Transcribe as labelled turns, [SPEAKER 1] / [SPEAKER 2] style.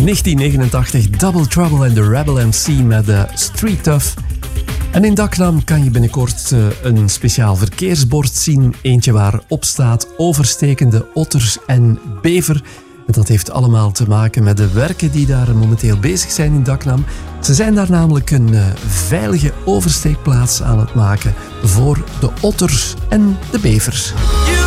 [SPEAKER 1] 1989, Double Trouble and the Rebel MC met Street Tough. En in Daknam kan je binnenkort een speciaal verkeersbord zien. Eentje waarop staat overstekende otters en bever. En dat heeft allemaal te maken met de werken die daar momenteel bezig zijn in Daknam. Ze zijn daar namelijk een veilige oversteekplaats aan het maken voor de otters en de bevers.